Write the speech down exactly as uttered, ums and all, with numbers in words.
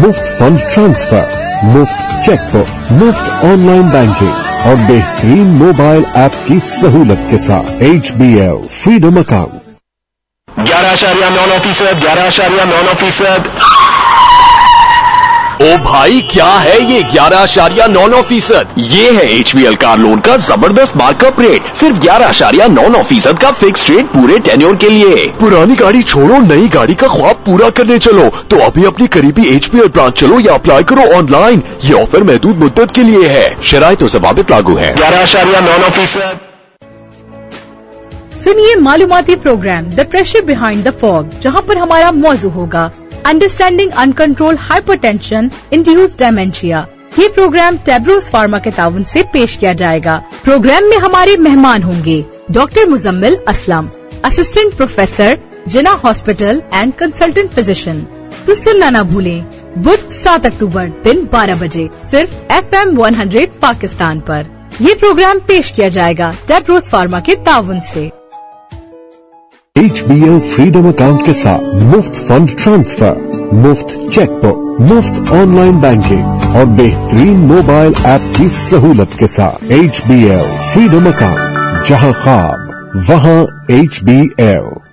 मुफ्त fund transfer, मुफ्त chequebook, मुफ्त ऑनलाइन बैंकिंग और बेहतरीन मोबाइल ऐप की सहूलत के साथ H B L freedom account. ग्यारह आशारिया नौ फीसद ग्यारह आशारिया नौ फीसद ओ भाई क्या है ये ग्यारह आशारिया नौ नौ फीसद? ये है H B L car loan का जबरदस्त मार्कअप रेट। सिर्फ ग्यारह आशारिया नौ नौ फीसद का फिक्स रेट पूरे टेन्योर के लिए। पुरानी गाड़ी छोड़ो, नई गाड़ी का ख्वाब पूरा करने चलो तो अभी अपनी करीबी एच बी एल ब्रांच चलो या अप्लाई करो ऑनलाइन। ये ऑफर महदूद मुद्दत के लिए है, शराइत और ज़वाबित लागू है। ग्यारह आशारिया नौ नौ फीसद। सुनिए मालूमाती programme the pressure behind the fog, जहां पर हमारा मौजू होगा understanding uncontrol hypertension induced dementia. ये प्रोग्राम टेब्रोस फार्मा के ताउन से पेश किया जाएगा। प्रोग्राम में हमारे मेहमान होंगे doctor Muzammil Aslam, assistant professor Jinnah hospital and consultant physician. तो सुनना न भूलें, बुध सात अक्टूबर दिन बारह बजे सिर्फ एफ एम सौ पाकिस्तान पर। ये प्रोग्राम पेश किया जाएगा टेब्रोस फार्मा के ताउन से। H B L freedom account के साथ मुफ्त फंड ट्रांसफर, मुफ्त चेकबुक, मुफ्त ऑनलाइन बैंकिंग और बेहतरीन मोबाइल ऐप की सहूलत के साथ H B L freedom account, जहां ख्वाब वहां एच बी एल।